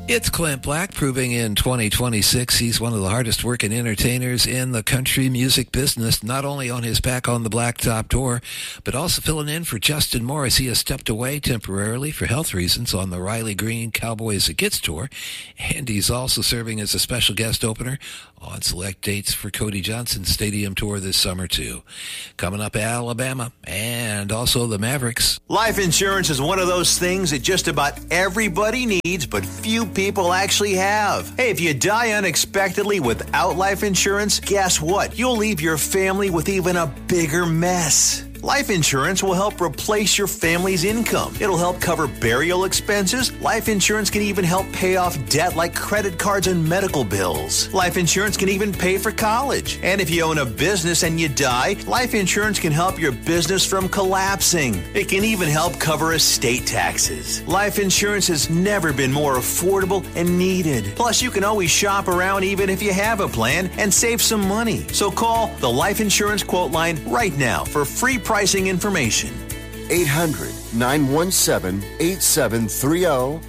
It's Clint Black, proving in 2026 he's one of the hardest working entertainers in the country music business, not only on his Back on the Blacktop tour, but also filling in for Justin Morris. He has stepped away temporarily for health reasons on the Riley Green Cowboys That Gets tour, and he's also serving as a special guest opener on select dates for Cody Johnson's Stadium Tour this summer, too. Coming up, Alabama, and also the Mavericks. Life insurance is one of those things that just about everybody needs, but few people actually have. Hey, if you die unexpectedly without life insurance, guess what? You'll leave your family with even a bigger mess. Life insurance will help replace your family's income. It'll help cover burial expenses. Life insurance can even help pay off debt like credit cards and medical bills. Life insurance can even pay for college. And if you own a business and you die, life insurance can help your business from collapsing. It can even help cover estate taxes. Life insurance has never been more affordable and needed. Plus, you can always shop around even if you have a plan and save some money. So call the Life Insurance Quote Line right now for free pricing information. 800-917-8730.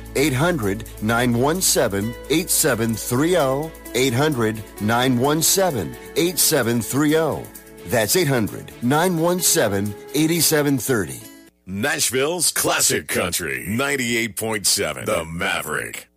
800-917-8730. 800-917-8730. That's 800-917-8730. Nashville's Classic Country 98.7 The Maverick.